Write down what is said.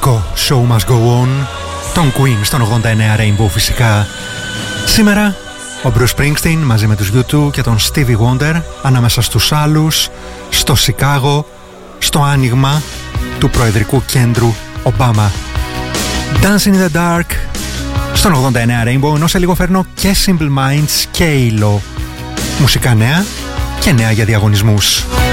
κλασικό Show Must Go On, τον Queen στον 89 Rainbow φυσικά. Σήμερα ο Bruce Springsteen μαζί με τους U2 και τον Stevie Wonder ανάμεσα στους άλλους, στο Σικάγο, στο άνοιγμα του προεδρικού κέντρου Ομπάμα. Dancing in the Dark στον 89 Rainbow, ενώ σε λίγο φέρνω και Simple Minds και Ilo. Μουσικά νέα και νέα για διαγωνισμούς.